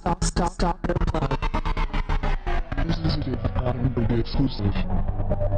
Stalker Club. This is a Adam Brady exclusive.